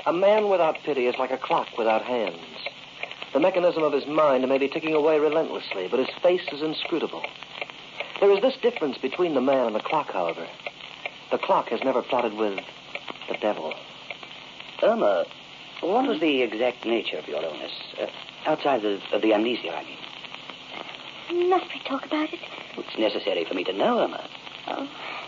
A man without pity is like a clock without hands. The mechanism of his mind may be ticking away relentlessly, but his face is inscrutable. There is this difference between the man and the clock, however. The clock has never plotted with the devil. Irma, what was the exact nature of your illness? Outside of the amnesia, I mean. Must we talk about it? It's necessary for me to know, Irma. Oh,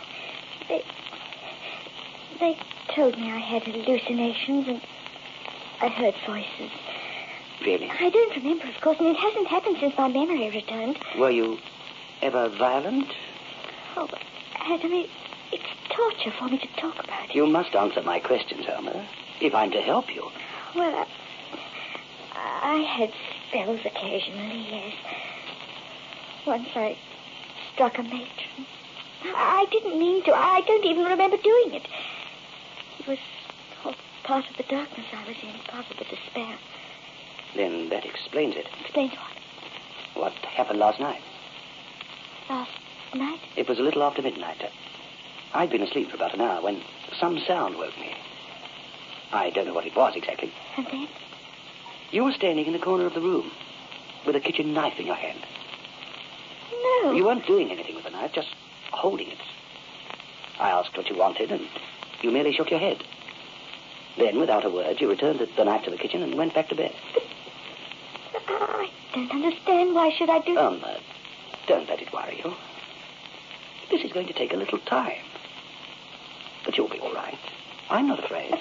they told me I had hallucinations and I heard voices. Really? I don't remember, of course, and it hasn't happened since my memory returned. Were you ever violent? Oh, Adam, it's torture for me to talk about it. You must answer my questions, Irma, if I'm to help you. Well, I had spells occasionally, yes. Once I struck a matron. I didn't mean to. I don't even remember doing it. It was all part of the darkness I was in, part of the despair. Then that explains it. Explains what? What happened last night? Last night? It was a little after midnight. I'd been asleep for about an hour when some sound woke me. I don't know what it was exactly. And then? You were standing in the corner of the room with a kitchen knife in your hand. No. You weren't doing anything with the knife, just holding it. I asked what you wanted, and you merely shook your head. Then, without a word, you returned the knife to the kitchen and went back to bed. I don't understand. Why should I do... Don't let it worry you. This is going to take a little time. But you'll be all right. I'm not afraid.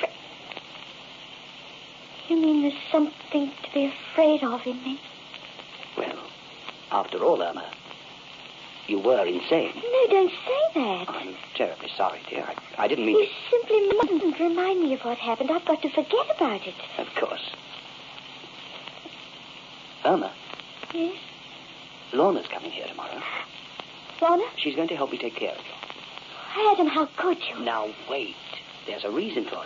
You mean there's something to be afraid of in me? Well, after all, Irma, you were insane. No, don't say that. I'm terribly sorry, dear. I didn't mean You simply mustn't remind me of what happened. I've got to forget about it. Of course. Irma. Yes? Lorna's coming here tomorrow. Lorna? She's going to help me take care of you. Adam, how could you? Now, wait. There's a reason for it.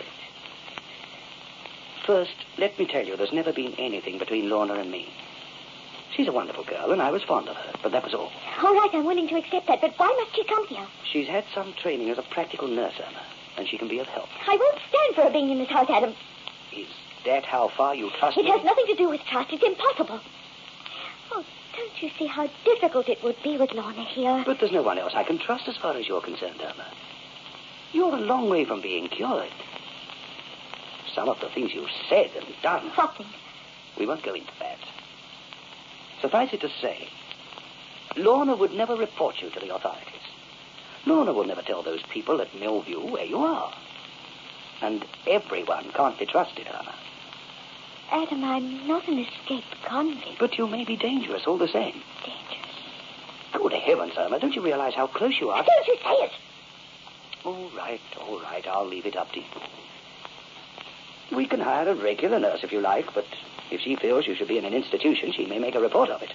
First, let me tell you, there's never been anything between Lorna and me. She's a wonderful girl, and I was fond of her, but that was all. All right, I'm willing to accept that, but why must she come here? She's had some training as a practical nurse, Irma, and she can be of help. I won't stand for her being in this house, Adam. Is that how far you trust It me? has nothing to do with trust. It's impossible. Oh, don't you see how difficult it would be with Lorna here? But there's no one else I can trust as far as you're concerned, Irma. You're a long way from being cured. Some of the things you've said and done... What things? We won't go into that. Suffice it to say, Lorna would never report you to the authorities. Lorna will never tell those people at Millview where you are. And everyone can't be trusted, Irma. Adam, I'm not an escaped convict. But you may be dangerous all the same. Dangerous? Good heavens, Irma, don't you realize how close you are? Don't you say it! All right, I'll leave it up to you. We can hire a regular nurse if you like, but if she feels you should be in an institution, she may make a report of it.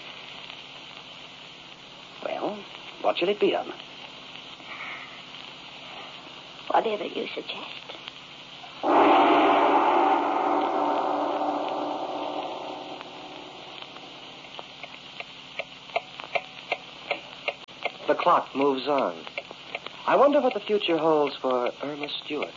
Well, what shall it be, Irma? Whatever you suggest. The clock moves on. I wonder what the future holds for Irma Stewart.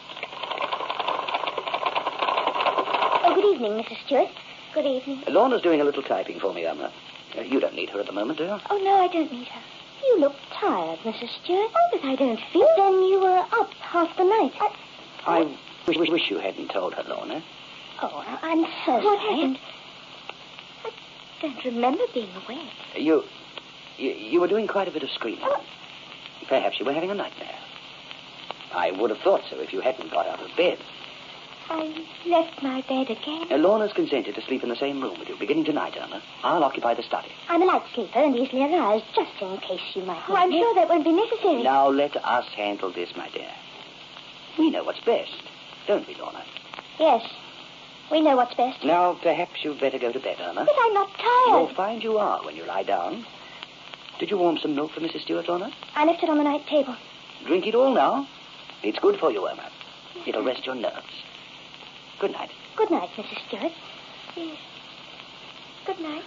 Oh, good evening, Mrs. Stewart. Good evening. Lorna's doing a little typing for me, Irma. You don't need her at the moment, do you? Oh, no, I don't need her. You look tired, Mrs. Stewart. Oh, but I don't feel... But then you were up half the night. I wish you hadn't told her, Lorna. Oh, I'm so What happened? I don't remember being awake. You were doing quite a bit of screaming. Perhaps you were having a nightmare. I would have thought so if you hadn't got out of bed. I left my bed again. Lorna's consented to sleep in the same room with you, beginning tonight, Irma. I'll occupy the study. I'm a light sleeper and easily aroused, just in case you might... Oh, I'm sure that won't be necessary. Now, let us handle this, my dear. We know what's best, don't we, Lorna? Yes, we know what's best. Now, perhaps you'd better go to bed, Irma. But I'm not tired. You'll find you are when you lie down. Did you warm some milk for Mrs. Stewart, Lorna? I left it on the night table. Drink it all now. It's good for you, Irma. It'll rest your nerves. Good night. Good night, Mrs. Stewart. Yes. Good night.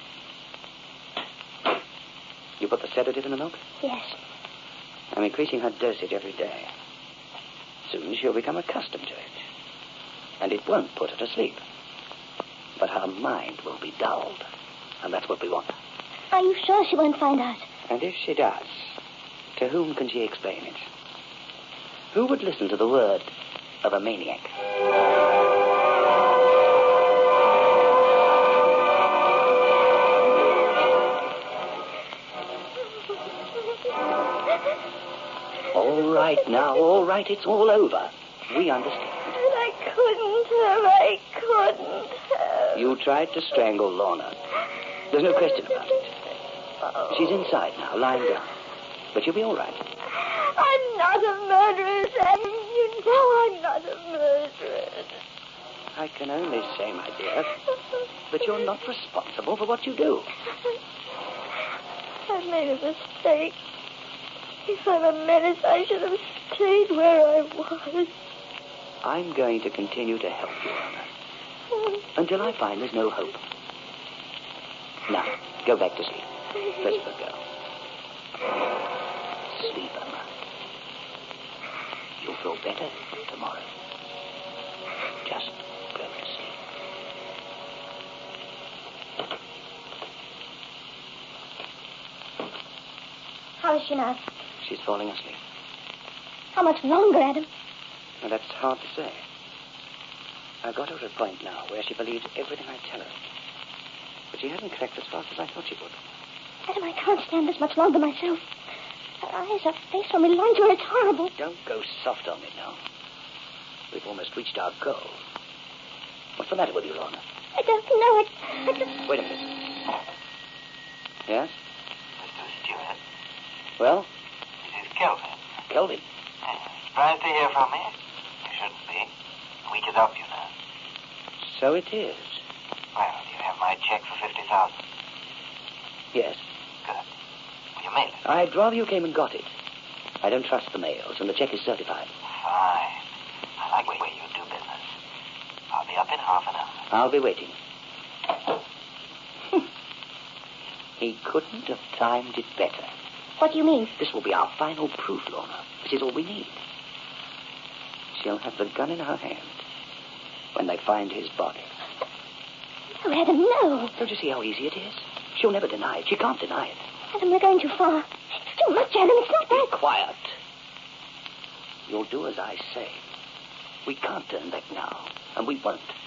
You put the sedative in the milk? Yes. I'm increasing her dosage every day. Soon she'll become accustomed to it. And it won't put her to sleep. But her mind will be dulled. And that's what we want. Are you sure she won't find out? And if she does, to whom can she explain it? Who would listen to the word of a maniac? All right now, all right, it's all over. We understand. But I couldn't have. You tried to strangle Lorna. There's no question about it. Oh. She's inside now, lying down. But you'll be all right. I'm not a murderess, Adam. You know I'm not a murderess. I can only say, my dear, that you're not responsible for what you do. I made a mistake. If I'm a menace, I should have stayed where I was. I'm going to continue to help you, Lorna, until I find there's no hope. Now, go back to sleep. Rest of the girl. Sleep, Emma. You'll feel better tomorrow. Just go to sleep. How is she now? She's falling asleep. How much longer, Adam? Well, that's hard to say. I've got her at a point now where she believes everything I tell her. But she hasn't cracked as fast as I thought she would. Adam, I can't stand this much longer myself. Her eyes, her face, when we lie to her, it's horrible. Don't go soft on me now. We've almost reached our goal. What's the matter with you, Lorna? I don't know. I just... Wait a minute. Yes? Mr. Stewart, Well? this is Kelvin. Kelvin. Surprised to hear from me? You shouldn't be. The week is up, you know. So it is. Well, you have my check for 50,000. Yes. Good. Will you mail it? I'd rather you came and got it. I don't trust the mails, and the check is certified. Fine. I like the way you do business. I'll be up in half an hour. I'll be waiting. He couldn't have timed it better. What do you mean? This will be our final proof, Lorna. This is all we need. She'll have the gun in her hand when they find his body. No, Adam, no. Don't you see how easy it is? She'll never deny it. She can't deny it. Adam, we're going too far. It's too much, Adam. It's not that. Be quiet. You'll do as I say. We can't turn back now, and we won't.